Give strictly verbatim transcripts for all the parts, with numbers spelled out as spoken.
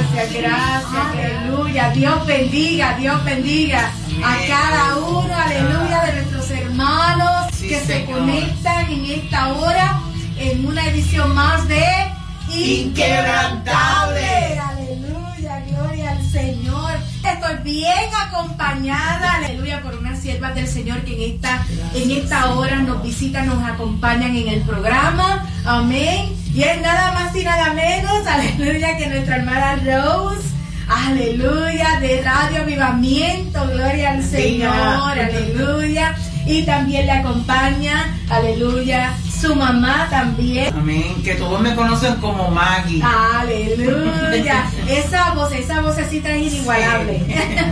gracias, gracias, aleluya. Dios bendiga, Dios bendiga a cada uno, aleluya, de nuestros hermanos sí, que Señor. se conectan en esta hora en una edición más de Inquebrantable. Aleluya, gloria al Señor. Estoy bien acompañada, aleluya, por unas siervas del Señor que en esta, en esta hora nos visitan, nos acompañan en el programa. Amén. Y es nada más y nada menos, aleluya, que nuestra hermana Rose, aleluya, de Radio Avivamiento, gloria al Señor, aleluya. Y también le acompaña, aleluya, su mamá también. Amén. Que todos me conocen como Maggie. Aleluya. Esa voz, esa vocecita es inigualable.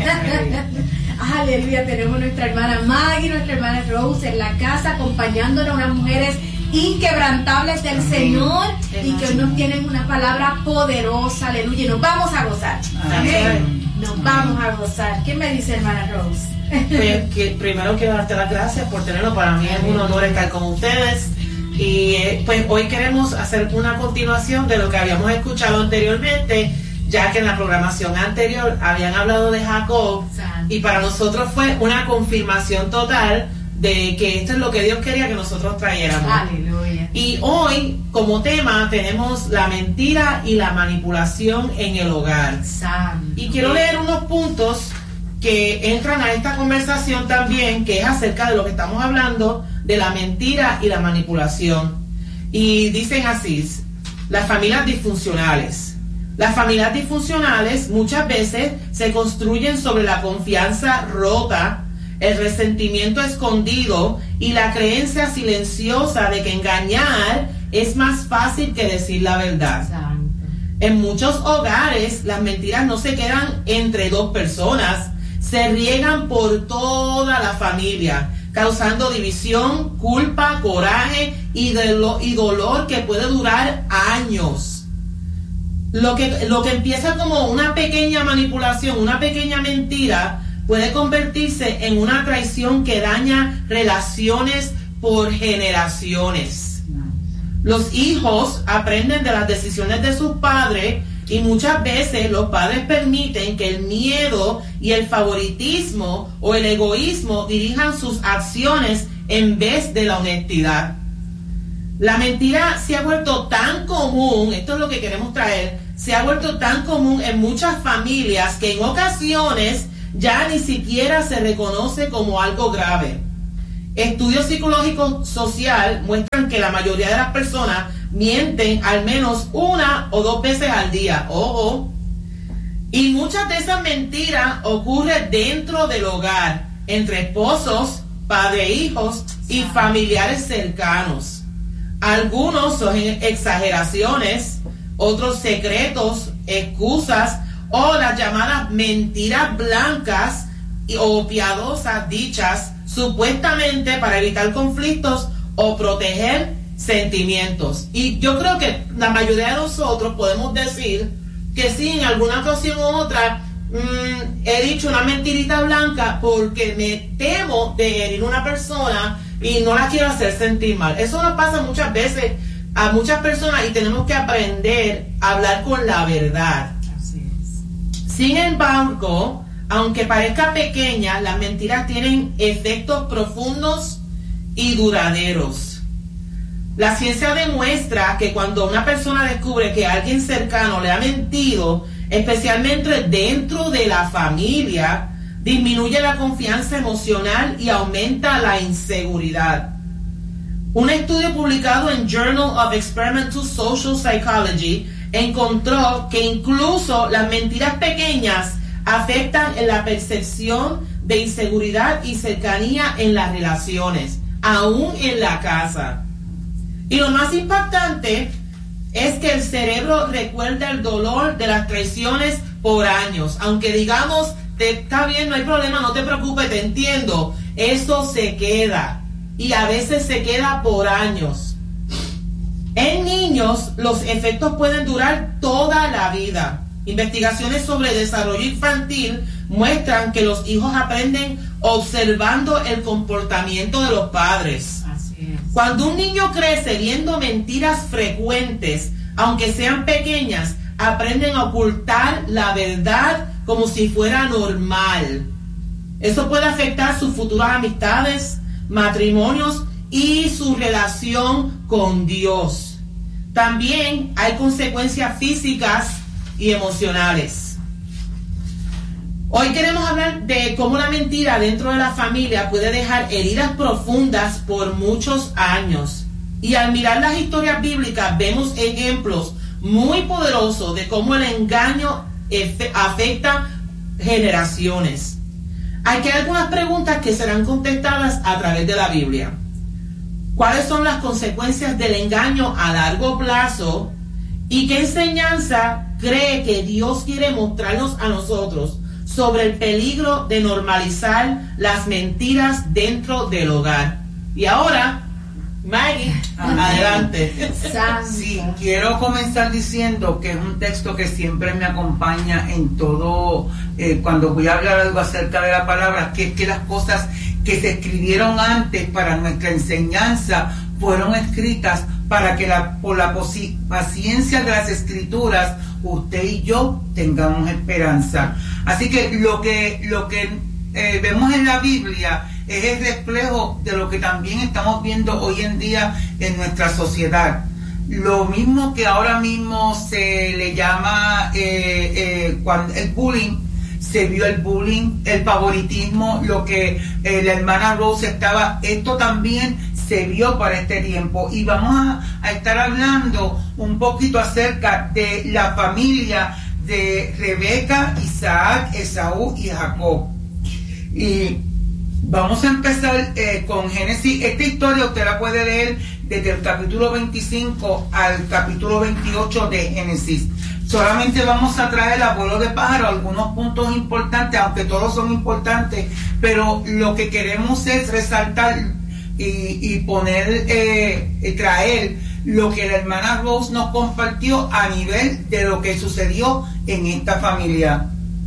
Aleluya. Tenemos nuestra hermana Maggie, nuestra hermana Rose en la casa, acompañándonos, unas mujeres inquebrantables del Amén. Señor, Amén. y que hoy nos tienen una palabra poderosa. Aleluya. Y nos vamos a gozar. Amén. Amén. Nos Amén. vamos a gozar. ¿Qué me dice hermana Rose? Pues, que primero quiero darte las gracias por tenerlo. Para mí es un honor estar con ustedes. Y eh, pues hoy queremos hacer una continuación de lo que habíamos escuchado anteriormente, ya que en la programación anterior habían hablado de Jacob, y para nosotros fue una confirmación total de que esto es lo que Dios quería que nosotros trayéramos. Aleluya. Y hoy como tema tenemos la mentira y la manipulación en el hogar. Santo. Y quiero leer unos puntos que entran a esta conversación también, que es acerca de lo que estamos hablando, de la mentira y la manipulación. Y dicen así: las familias disfuncionales. Las familias disfuncionales muchas veces se construyen sobre la confianza rota, el resentimiento escondido y la creencia silenciosa de que engañar es más fácil que decir la verdad. Santo. En muchos hogares las mentiras no se quedan entre dos personas, se riegan por toda la familia, causando división, culpa, coraje y, de lo, y dolor que puede durar años. Lo que, lo que empieza como una pequeña manipulación, una pequeña mentira, puede convertirse en una traición que daña relaciones por generaciones. Los hijos aprenden de las decisiones de sus padres, y muchas veces los padres permiten que el miedo y el favoritismo o el egoísmo dirijan sus acciones en vez de la honestidad. La mentira se ha vuelto tan común, esto es lo que queremos traer, se ha vuelto tan común en muchas familias que en ocasiones ya ni siquiera se reconoce como algo grave. Estudios psicológicos social muestran que la mayoría de las personas mienten al menos una o dos veces al día. Ojo. Y muchas de esas mentiras ocurren dentro del hogar, entre esposos, padres e hijos y familiares cercanos. Algunos son exageraciones, otros secretos, excusas o las llamadas mentiras blancas o piadosas dichas supuestamente para evitar conflictos o proteger sentimientos. Y yo creo que la mayoría de nosotros podemos decir que sí, en alguna ocasión u otra mmm, he dicho una mentirita blanca porque me temo de herir a una persona y no la quiero hacer sentir mal. Eso nos pasa muchas veces a muchas personas y tenemos que aprender a hablar con la verdad. Así es. Sin embargo, aunque parezca pequeña, las mentiras tienen efectos profundos y duraderos. La ciencia demuestra que cuando una persona descubre que alguien cercano le ha mentido, especialmente dentro de la familia, disminuye la confianza emocional y aumenta la inseguridad. Un estudio publicado en Journal of Experimental Social Psychology encontró que incluso las mentiras pequeñas afectan en la percepción de inseguridad y cercanía en las relaciones, aún en la casa. Y lo más impactante es que el cerebro recuerda el dolor de las traiciones por años. Aunque digamos, te, está bien, no hay problema, no te preocupes, te entiendo, eso se queda. Y a veces se queda por años. En niños, los efectos pueden durar toda la vida. Investigaciones sobre desarrollo infantil muestran que los hijos aprenden observando el comportamiento de los padres. Así es. Cuando un niño crece viendo mentiras frecuentes, aunque sean pequeñas, aprenden a ocultar la verdad como si fuera normal. Eso puede afectar sus futuras amistades, matrimonios y su relación con Dios. También hay consecuencias físicas y emocionales. Hoy queremos hablar de cómo la mentira dentro de la familia puede dejar heridas profundas por muchos años. Y al mirar las historias bíblicas vemos ejemplos muy poderosos de cómo el engaño afecta generaciones. Aquí hay algunas preguntas que serán contestadas a través de la Biblia. ¿Cuáles son las consecuencias del engaño a largo plazo? ¿Y qué enseñanza cree que Dios quiere mostrarnos a nosotros sobre el peligro de normalizar las mentiras dentro del hogar? Y ahora, Maggie, adelante. Sí, quiero comenzar diciendo que es un texto que siempre me acompaña en todo, eh, cuando voy a hablar algo acerca de la palabra, que es que las cosas que se escribieron antes para nuestra enseñanza fueron escritas para que la, por la paciencia de las escrituras usted y yo tengamos esperanza. Así que lo que, lo que eh, vemos en la Biblia es el reflejo de lo que también estamos viendo hoy en día en nuestra sociedad. Lo mismo que ahora mismo se le llama eh, eh, cuando el bullying, se vio el bullying, el favoritismo, lo que eh, la hermana Rose estaba, esto también se vio para este tiempo. Y vamos a, a estar hablando un poquito acerca de la familia de Rebeca, Isaac, Esaú y Jacob. Y vamos a empezar eh, con Génesis. Esta historia usted la puede leer desde el capítulo veinticinco al capítulo veintiocho de Génesis. Solamente vamos a traer a vuelo de pájaro algunos puntos importantes, aunque todos son importantes, pero lo que queremos es resaltar y, y poner, eh, traer lo que la hermana Rose nos compartió a nivel de lo que sucedió en esta familia.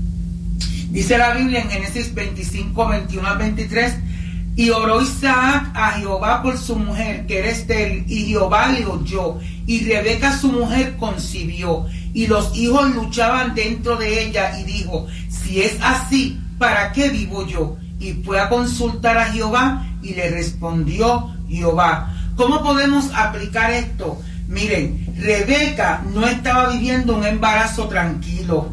Dice la Biblia en Génesis veinticinco, veintiuno al veintitrés: y oró Isaac a Jehová por su mujer, que era estéril, y Jehová le oyó, y Rebeca su mujer concibió, y los hijos luchaban dentro de ella, y dijo: si es así, ¿para qué vivo yo? Y fue a consultar a Jehová, y le respondió Jehová. ¿Cómo podemos aplicar esto? Miren, Rebeca no estaba viviendo un embarazo tranquilo,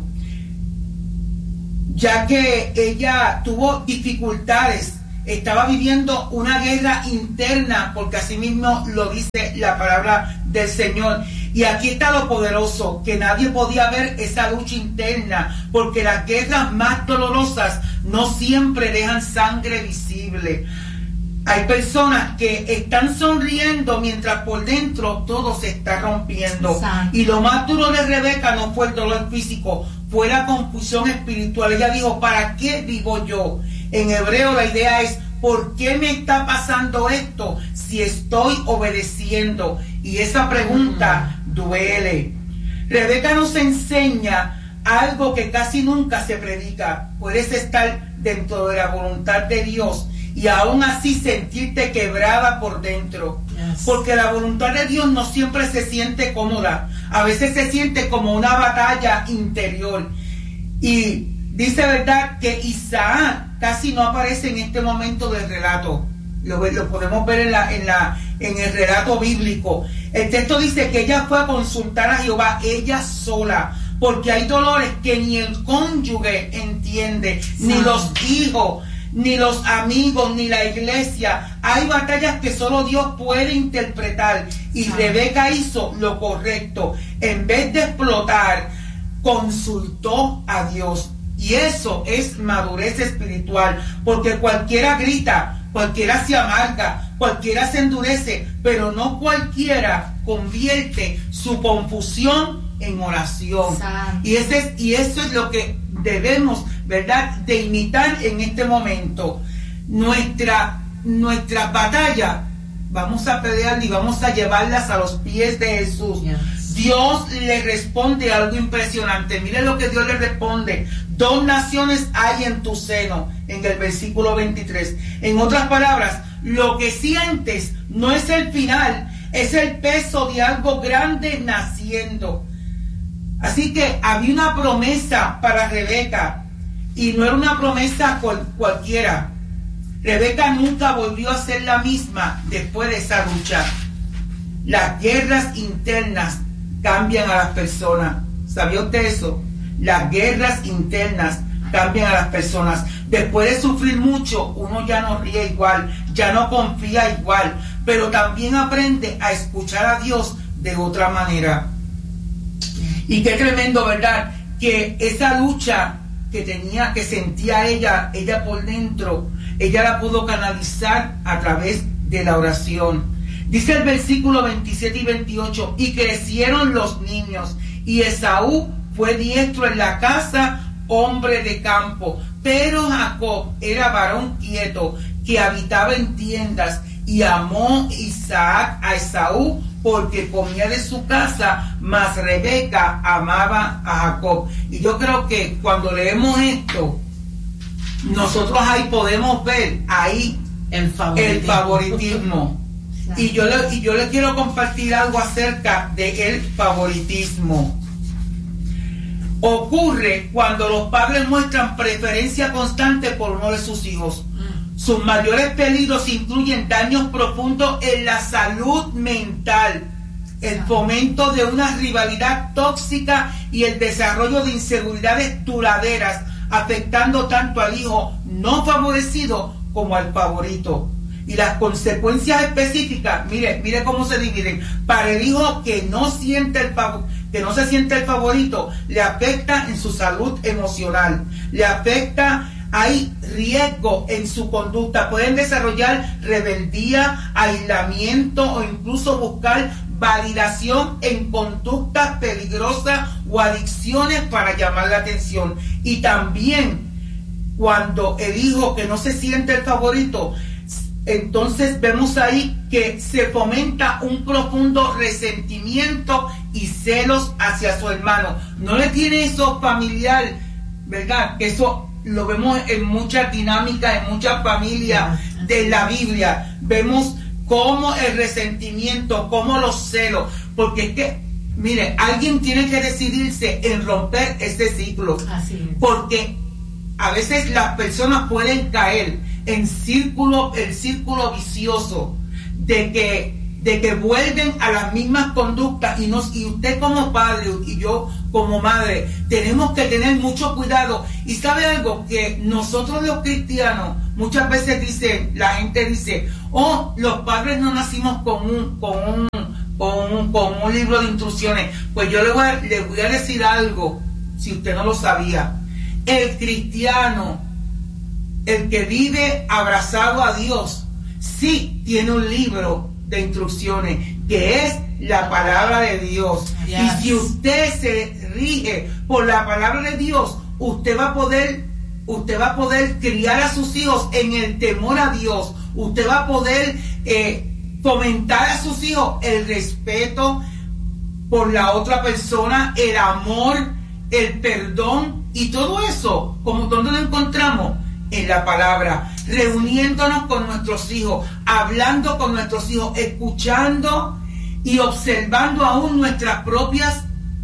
ya que ella tuvo dificultades, estaba viviendo una guerra interna, porque así mismo lo dice la palabra del Señor. Y aquí está lo poderoso, que nadie podía ver esa lucha interna, porque las guerras más dolorosas no siempre dejan sangre visible. Hay personas que están sonriendo mientras por dentro todo se está rompiendo. Exacto. Y lo más duro de Rebeca no fue el dolor físico, fue la confusión espiritual. Ella dijo: ¿para qué vivo yo? En hebreo la idea es: ¿por qué me está pasando esto si estoy obedeciendo? Y esa pregunta mm. duele. Rebeca nos enseña algo que casi nunca se predica. Puedes estar dentro de la voluntad de Dios y aún así sentirte quebrada por dentro. Yes. Porque la voluntad de Dios no siempre se siente cómoda. A veces se siente como una batalla interior. Y dice, ¿verdad?, que Isaac casi no aparece en este momento del relato. Lo, lo podemos ver en, la, en, la, en el relato bíblico. El texto dice que ella fue a consultar a Jehová, ella sola, porque hay dolores que ni el cónyuge entiende, sí. ni los hijos, ni los amigos, ni la iglesia. Hay batallas que solo Dios puede interpretar. Y sí. Rebeca hizo lo correcto. En vez de explotar, consultó a Dios. Y eso es madurez espiritual, porque cualquiera grita, cualquiera se amarga, cualquiera se endurece, pero no cualquiera convierte su confusión en oración. Y, ese es, y eso es lo que debemos, ¿verdad?, de imitar en este momento. Nuestra, nuestra batalla, vamos a pelear y vamos a llevarlas a los pies de Jesús. Yes. Dios le responde algo impresionante. Mire lo que Dios le responde: dos naciones hay en tu seno, en el versículo veintitrés. En otras palabras, lo que sientes no es el final, es el peso de algo grande naciendo. Así que había una promesa para Rebeca, y no era una promesa cual, cualquiera. Rebeca nunca volvió a ser la misma después de esa lucha. Las guerras internas cambian a las personas. ¿Sabía usted eso? Las guerras internas cambian a las personas. Después de sufrir mucho, uno ya no ríe igual, ya no confía igual, pero también aprende a escuchar a Dios de otra manera. Y qué tremendo, ¿verdad? Que esa lucha que tenía, que sentía ella, ella por dentro, ella la pudo canalizar a través de la oración. Dice el versículo veintisiete y veintiocho, y crecieron los niños, y Esaú fue diestro en la casa, hombre de campo, pero Jacob era varón quieto, que habitaba en tiendas, y amó Isaac a Esaú, porque comía de su casa, mas Rebeca amaba a Jacob. Y yo creo que cuando leemos esto, nosotros ahí podemos ver ahí el favoritismo. El favoritismo. Y yo, le, y yo le quiero compartir algo acerca del favoritismo. Ocurre cuando los padres muestran preferencia constante por uno de sus hijos. Sus mayores peligros incluyen daños profundos en la salud mental, el fomento de una rivalidad tóxica y el desarrollo de inseguridades duraderas, afectando tanto al hijo no favorecido como al favorito. Y las consecuencias específicas, mire, mire cómo se dividen. Para el hijo que no siente el favor, que no se siente el favorito, le afecta en su salud emocional, le afecta. Hay riesgo en su conducta. Pueden desarrollar rebeldía, aislamiento o incluso buscar validación en conductas peligrosas o adicciones para llamar la atención. Y también cuando el hijo que no se siente el favorito, entonces vemos ahí que se fomenta un profundo resentimiento y celos hacia su hermano. No le tiene eso familiar, ¿verdad? Eso lo vemos en muchas dinámicas, en muchas familias de la Biblia. Vemos cómo el resentimiento, cómo los celos, porque es que, mire, alguien tiene que decidirse en romper ese ciclo. Así es. Porque a veces las personas pueden caer en círculo, el círculo vicioso de que de que vuelven a las mismas conductas, y nos, y usted como padre y yo como madre tenemos que tener mucho cuidado. Y sabe algo, que nosotros los cristianos muchas veces dicen, la gente dice, oh, los padres no nacimos con un con un con un, con un libro de instrucciones. Pues yo le voy, a, le voy a decir algo, si usted no lo sabía. El cristiano, el que vive abrazado a Dios, sí tiene un libro de instrucciones, que es la palabra de Dios. Yes. Y si usted se rige por la palabra de Dios, usted va a poder, usted va a poder criar a sus hijos en el temor a Dios. Usted va a poder eh, fomentar a sus hijos el respeto por la otra persona, el amor, el perdón, y todo eso, como donde lo encontramos en la palabra, reuniéndonos con nuestros hijos, hablando con nuestros hijos, escuchando y observando aún nuestras propias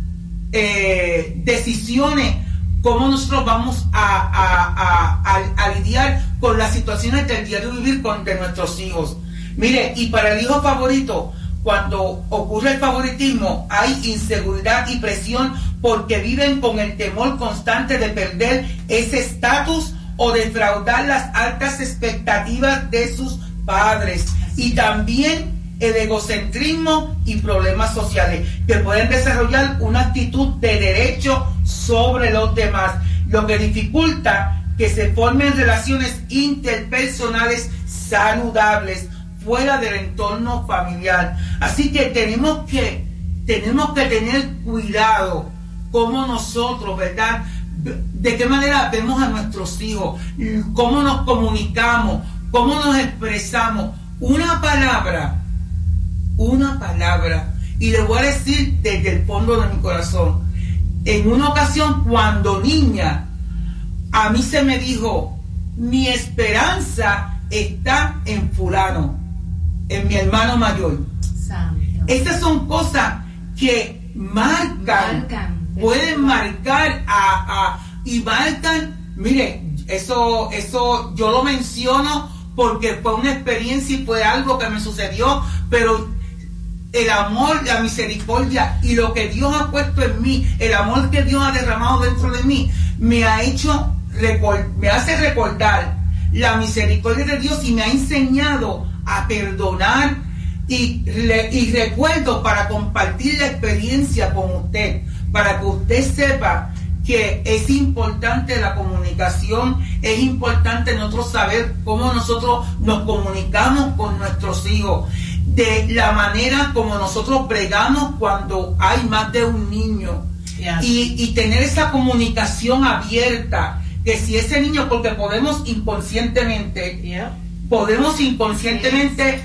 eh, decisiones, cómo nosotros vamos a, a, a, a, a lidiar con las situaciones del diario vivir con de nuestros hijos. Mire, y para el hijo favorito, cuando ocurre el favoritismo, hay inseguridad y presión porque viven con el temor constante de perder ese estatus o defraudar las altas expectativas de sus padres. Y también el egocentrismo y problemas sociales, que pueden desarrollar una actitud de derecho sobre los demás, lo que dificulta que se formen relaciones interpersonales saludables fuera del entorno familiar. Así que tenemos que tenemos que tener cuidado como nosotros, ¿verdad? De qué manera vemos a nuestros hijos, cómo nos comunicamos, cómo nos expresamos. Una palabra, una palabra, y le voy a decir desde el fondo de mi corazón. En una ocasión, cuando niña, a mí se me dijo, mi esperanza está en fulano, en mi hermano mayor. Santo. Estas son cosas que marcan, marcan pueden marcar a, a y marcan, mire, eso, eso yo lo menciono porque fue una experiencia y fue algo que me sucedió, pero el amor, la misericordia y lo que Dios ha puesto en mí, el amor que Dios ha derramado dentro de mí, me ha hecho, me hace recordar la misericordia de Dios y me ha enseñado a perdonar y, y recuerdo para compartir la experiencia con usted, para que usted sepa que es importante la comunicación, es importante nosotros saber cómo nosotros nos comunicamos con nuestros hijos, de la manera como nosotros bregamos cuando hay más de un niño, yeah. y, y tener esa comunicación abierta, que si ese niño, porque podemos inconscientemente, yeah. podemos inconscientemente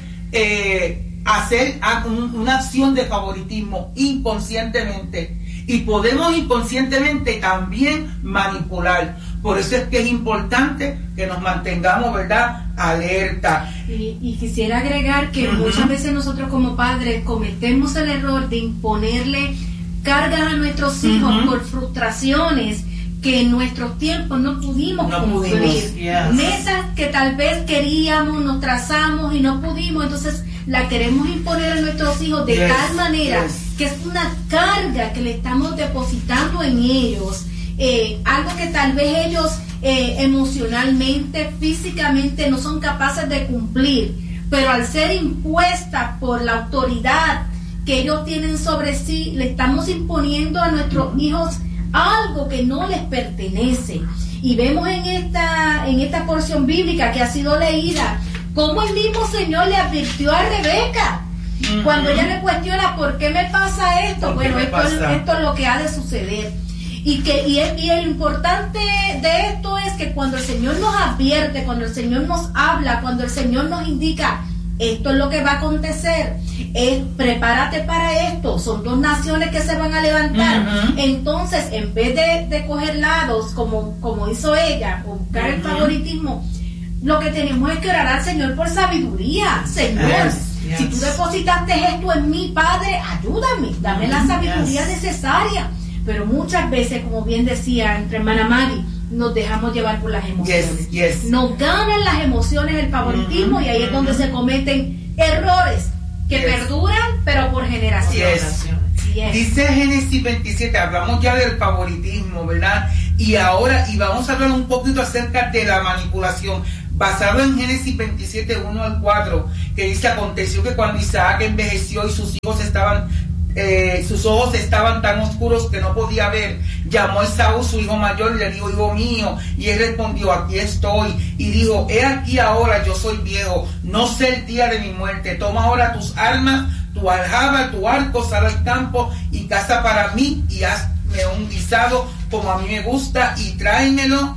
eh, hacer un, una acción de favoritismo, inconscientemente, y podemos inconscientemente también manipular. Por eso es que es importante que nos mantengamos, ¿verdad?, alerta. Y, y quisiera agregar que uh-huh. muchas veces nosotros como padres cometemos el error de imponerle cargas a nuestros hijos uh-huh. por frustraciones que en nuestros tiempos no pudimos no cumplir. Pudimos, yes. Metas que tal vez queríamos, nos trazamos y no pudimos, entonces la queremos imponer a nuestros hijos de yes. tal manera yes. que es una carga que le estamos depositando en ellos, eh, algo que tal vez ellos eh, emocionalmente, físicamente no son capaces de cumplir, pero al ser impuesta por la autoridad que ellos tienen sobre sí, le estamos imponiendo a nuestros hijos algo que no les pertenece. Y vemos en esta en esta porción bíblica que ha sido leída cómo el mismo Señor le advirtió a Rebeca uh-huh. cuando ella le cuestiona ¿por qué me pasa esto? Bueno, esto, pasa? Es, esto es lo que ha de suceder. Y que y, es, y lo importante de esto es que cuando el Señor nos advierte, cuando el Señor nos habla, cuando el Señor nos indica esto es lo que va a acontecer, es prepárate para esto, son dos naciones que se van a levantar, uh-huh. entonces en vez de, de coger lados como, como hizo ella, o buscar uh-huh. el favoritismo, lo que tenemos es que orar al Señor por sabiduría. Señor, yes, yes. si tú depositaste esto en mí, Padre, ayúdame, dame uh-huh. la sabiduría yes. necesaria. Pero muchas veces, como bien decía entre hermana Mari, nos dejamos llevar por las emociones. Yes, yes. Nos ganan las emociones, el favoritismo, uh-huh, y ahí uh-huh. es donde se cometen errores que yes. perduran, pero por generaciones. Yes. Yes. Dice Génesis veintisiete, hablamos ya del favoritismo, ¿verdad? Y ahora, y vamos a hablar un poquito acerca de la manipulación, basado en Génesis veintisiete, uno al cuatro, que dice, aconteció que cuando Isaac envejeció y sus hijos estaban Eh, sus ojos estaban tan oscuros que no podía ver, llamó a Esaú su hijo mayor y le dijo, hijo mío, y él respondió, aquí estoy, y dijo, he aquí ahora yo soy viejo, no sé el día de mi muerte, toma ahora tus armas, tu aljaba, tu arco, sal al campo y caza para mí y hazme un guisado como a mí me gusta y tráemelo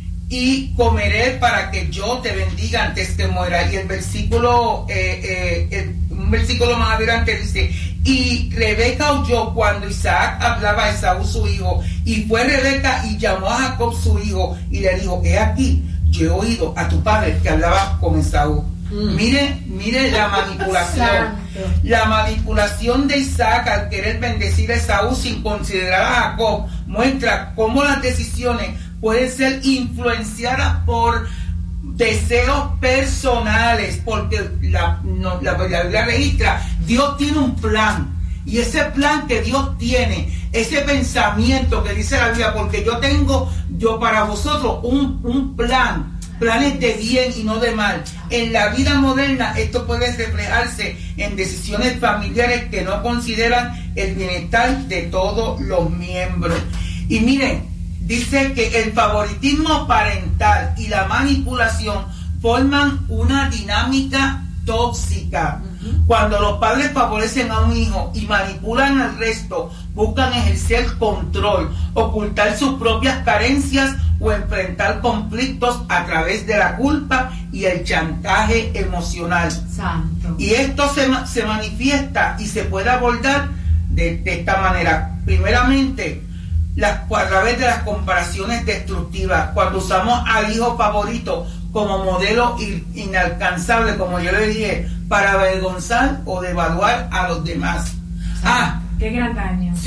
y comeré para que yo te bendiga antes que muera. Y el versículo eh, eh, el, un versículo más adelante dice, y Rebeca oyó cuando Isaac hablaba a Esaú su hijo, y fue Rebeca y llamó a Jacob su hijo y le dijo, he aquí, yo he oído a tu padre que hablaba con Esaú. Mm. Mire, mire la manipulación, la manipulación de Isaac al querer bendecir a Esaú sin considerar a Jacob, muestra cómo las decisiones pueden ser influenciadas por deseos personales, porque la, no, la, la Biblia registra, Dios tiene un plan, y ese plan que Dios tiene, ese pensamiento que dice la Biblia, porque yo tengo, yo para vosotros un, un plan, planes de bien y no de mal. En la vida moderna esto puede reflejarse en decisiones familiares que no consideran el bienestar de todos los miembros. Y miren, dice que el favoritismo parental y la manipulación forman una dinámica tóxica. Uh-huh. Cuando los padres favorecen a un hijo y manipulan al resto, buscan ejercer control, ocultar sus propias carencias o enfrentar conflictos a través de la culpa y el chantaje emocional. Santo. Y esto se, se manifiesta y se puede abordar de, de esta manera. Primeramente, Las, a través de las comparaciones destructivas, cuando usamos al hijo favorito como modelo inalcanzable, como yo le dije, para avergonzar o devaluar a los demás. Ah, qué gran daño. Sí,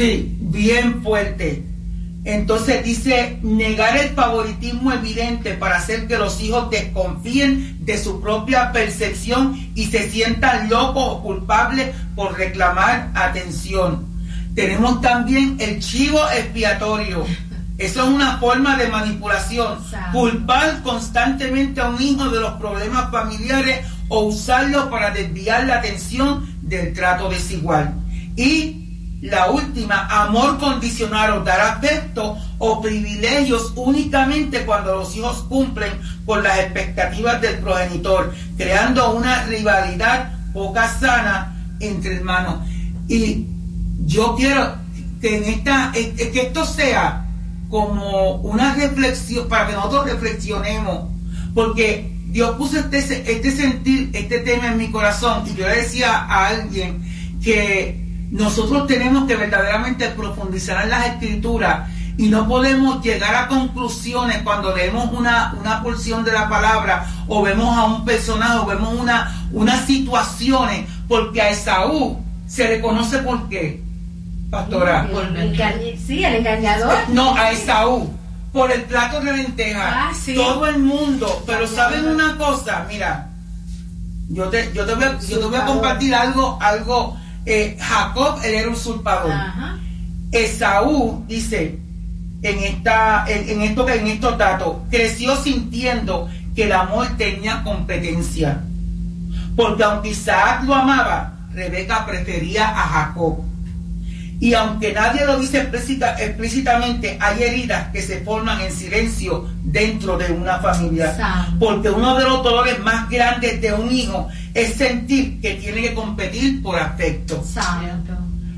bien fuerte. Entonces dice, negar el favoritismo evidente para hacer que los hijos desconfíen de su propia percepción y se sientan locos o culpables por reclamar atención. Tenemos también el chivo expiatorio. Eso es una forma de manipulación. Culpar constantemente a un hijo de los problemas familiares o usarlo para desviar la atención del trato desigual. Y la última, amor condicional, o dar afecto o privilegios únicamente cuando los hijos cumplen con las expectativas del progenitor, creando una rivalidad poca sana entre hermanos. Y yo quiero que en esta, que esto sea como una reflexión, para que nosotros reflexionemos, porque Dios puso este, este sentir, este tema en mi corazón, y yo le decía a alguien que nosotros tenemos que verdaderamente profundizar en las escrituras y no podemos llegar a conclusiones cuando leemos una, una porción de la palabra o vemos a un personaje o vemos una, unas situaciones, porque a Esaú se le conoce por qué, pastora. El, el, el, sí, el engañador. No, a Esaú, por el plato de lentejas. Ah, sí. Todo el mundo, pero ¿saben una cosa? Mira, yo te, yo te, voy, a, yo te voy a compartir algo, algo. Eh, Jacob, él era usurpador. Ajá. Esaú dice en esta en, en esto en estos datos, creció sintiendo que el amor tenía competencia, porque aunque Isaac lo amaba, Rebeca prefería a Jacob. Y aunque nadie lo dice explícita, explícitamente, hay heridas que se forman en silencio dentro de una familia. Santo. Porque uno de los dolores más grandes de un hijo es sentir que tiene que competir por afecto. Santo.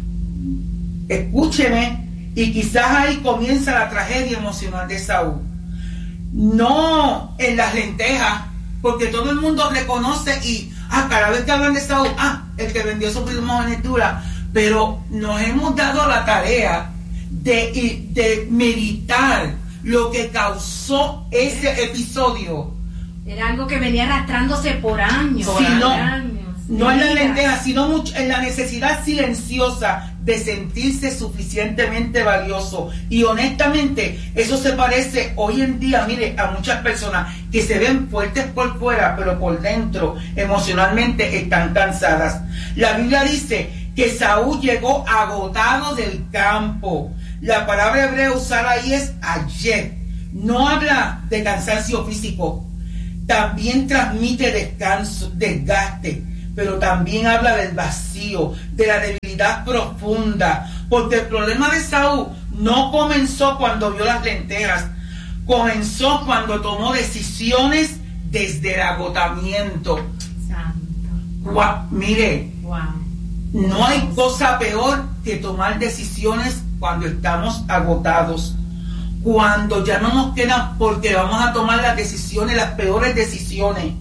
Escúcheme, y quizás ahí comienza la tragedia emocional de Saúl. No en las lentejas, porque todo el mundo reconoce y, ah, cada vez que hablan de Saúl, ah, el que vendió su primogenitura. Pero nos hemos dado la tarea de, de meditar lo que causó ese episodio. Era algo que venía arrastrándose por años. Sí, por no, años. No en la lenteja, sino mucho, en la necesidad silenciosa de sentirse suficientemente valioso. Y honestamente, eso se parece hoy en día, mire, a muchas personas que se ven fuertes por fuera, pero por dentro, emocionalmente, están cansadas. La Biblia dice que Saúl llegó agotado del campo. La palabra hebrea usada ahí es ayet. No habla de cansancio físico, también transmite descanso, desgaste, pero también habla del vacío, de la debilidad profunda, porque el problema de Saúl no comenzó cuando vio las lentejas, comenzó cuando tomó decisiones desde el agotamiento. Santo. Wow, mire, wow. No hay cosa peor que tomar decisiones cuando estamos agotados, cuando ya no nos quedan, porque vamos a tomar las decisiones, las peores decisiones.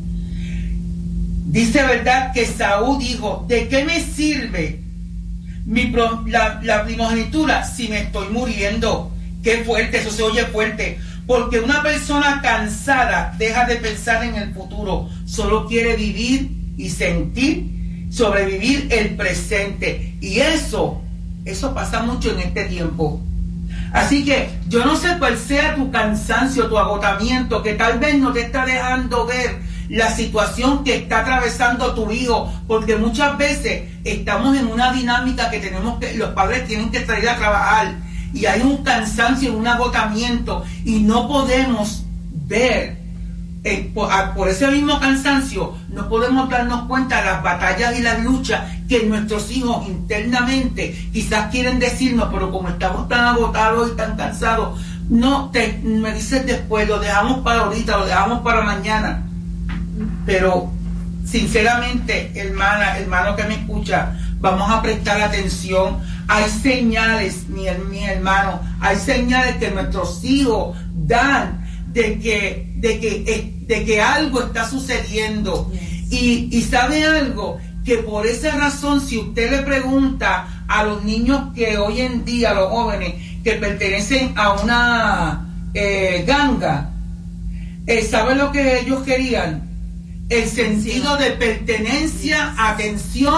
Dice verdad que Saúl dijo, ¿de qué me sirve mi pro, la, la primogenitura si me estoy muriendo? Qué fuerte, eso se oye fuerte, porque una persona cansada deja de pensar en el futuro, solo quiere vivir y sentir, sobrevivir el presente, y eso, eso pasa mucho en este tiempo. Así que yo no sé cuál sea tu cansancio, tu agotamiento, que tal vez no te está dejando ver la situación que está atravesando tu hijo, porque muchas veces estamos en una dinámica que tenemos que, los padres tienen que salir a trabajar, y hay un cansancio, un agotamiento, y no podemos ver, eh, por, a, por ese mismo cansancio, no podemos darnos cuenta de las batallas y las luchas que nuestros hijos internamente quizás quieren decirnos, pero como estamos tan agotados y tan cansados, no, te, me dices después, lo dejamos para ahorita, lo dejamos para mañana. Pero sinceramente, hermana, hermano que me escucha, vamos a prestar atención. Hay señales, mi, mi hermano, hay señales que nuestros hijos dan de que, de que, de que algo está sucediendo. Yes. Y, y sabe algo, que por esa razón, si usted le pregunta a los niños que hoy en día, los jóvenes, que pertenecen a una eh, ganga, eh, ¿sabe lo que ellos querían? El sentido de pertenencia, atención,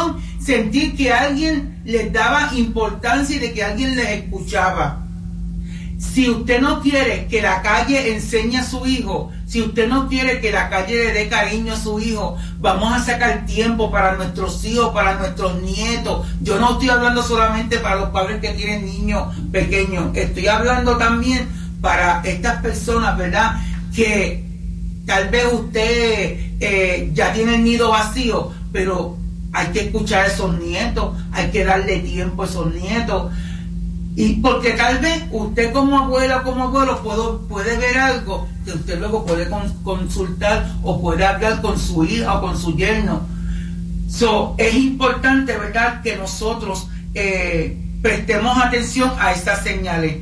sentir que alguien les daba importancia y de que alguien les escuchaba. Si usted no quiere que la calle enseñe a su hijo, si usted no quiere que la calle le dé cariño a su hijo, vamos a sacar tiempo para nuestros hijos, para nuestros nietos. Yo no estoy hablando solamente para los padres que tienen niños pequeños, estoy hablando también para estas personas, ¿verdad? Que tal vez usted eh, ya tiene el nido vacío, pero hay que escuchar a esos nietos, hay que darle tiempo a esos nietos. Y porque tal vez usted como abuela o como abuelo puede, puede ver algo que usted luego puede con, consultar o puede hablar con su hija o con su yerno. So, es importante, ¿verdad?, que nosotros eh, prestemos atención a estas señales.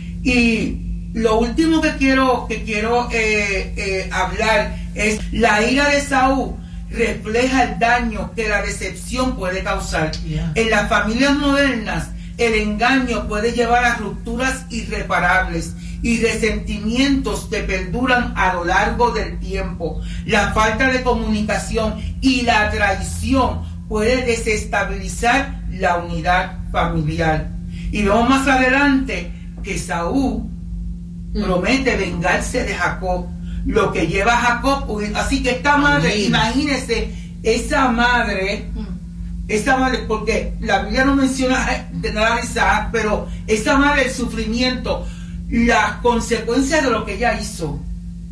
Y lo último que quiero, que quiero eh, eh, hablar es la ira de Saúl refleja el daño que la decepción puede causar. Yeah. En las familias modernas, el engaño puede llevar a rupturas irreparables y resentimientos que perduran a lo largo del tiempo. La falta de comunicación y la traición puede desestabilizar la unidad familiar. Y vemos más adelante que Saúl mm. promete vengarse de Jacob, lo que lleva a Jacob. Así que esta madre, Amén. Imagínese, esa madre... Mm. Esa madre, porque la Biblia no menciona de nada de Isaac, pero esa madre, el sufrimiento, las consecuencias de lo que ella hizo,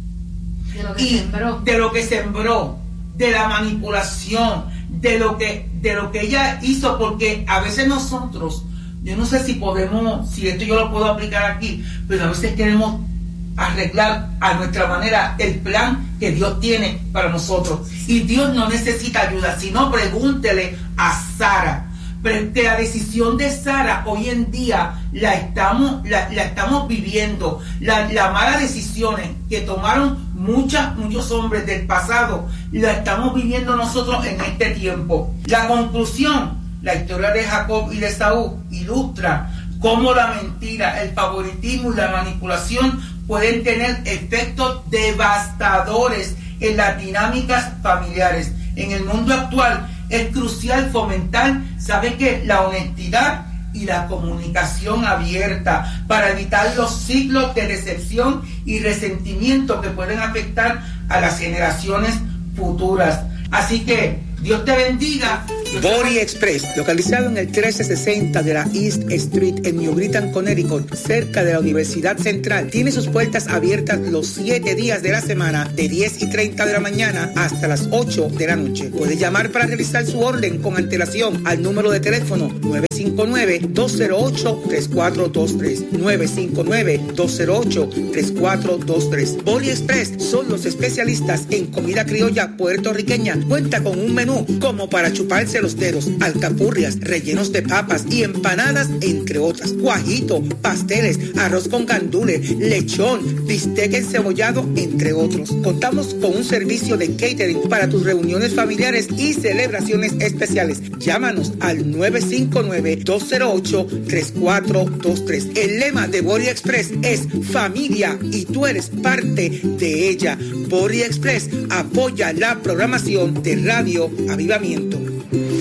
de lo que y sembró, de lo que sembró, de la manipulación, de lo que, de lo que ella hizo, porque a veces nosotros, yo no sé si podemos, si esto yo lo puedo aplicar aquí, pero a veces queremos arreglar a nuestra manera el plan que Dios tiene para nosotros. Y Dios no necesita ayuda, sino pregúntele a Sara. Que la decisión de Sara hoy en día la estamos, la, la estamos viviendo. La, la mala decisiones que tomaron muchas, muchos hombres del pasado, la estamos viviendo nosotros en este tiempo. La conclusión, la historia de Jacob y de Saúl ilustra cómo la mentira, el favoritismo y la manipulación pueden tener efectos devastadores en las dinámicas familiares. En el mundo actual es crucial fomentar, ¿sabe qué?, la honestidad y la comunicación abierta para evitar los ciclos de decepción y resentimiento que pueden afectar a las generaciones futuras. Así que Dios te bendiga. Bori Express, localizado en el trece sesenta de la East Street en New Britain, Connecticut, cerca de la Universidad Central, tiene sus puertas abiertas los siete días de la semana, de diez y treinta de la mañana hasta las ocho de la noche. Puede llamar para realizar su orden con antelación al número de teléfono nueve cinco nueve, dos cero ocho, tres cuatro dos tres, nueve cinco nueve, dos cero ocho, tres cuatro dos tres. Bori Express son los especialistas en comida criolla puertorriqueña. Cuenta con un menú como para chuparse los dedos, alcapurrias, rellenos de papas y empanadas, entre otras, guajito, pasteles, arroz con gandules, lechón, bistec encebollado, entre otros. Contamos con un servicio de catering para tus reuniones familiares y celebraciones especiales. Llámanos al nueve cinco nueve, dos cero ocho, tres cuatro dos tres. El lema de Bori Express es familia y tú eres parte de ella. Bori Express apoya la programación de Radio Avivamiento.